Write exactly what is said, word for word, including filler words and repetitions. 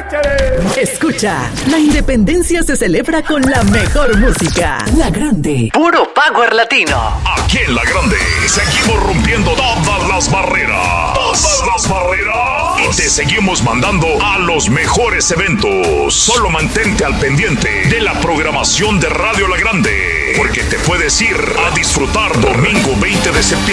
Escucha, la independencia se celebra con la mejor música. La Grande. Puro Power Latino. Aquí en La Grande seguimos rompiendo todas las barreras. Todas las barreras. Y te seguimos mandando a los mejores eventos. Solo mantente al pendiente de la programación de Radio La Grande, porque te puedes ir a disfrutar domingo veinte de septiembre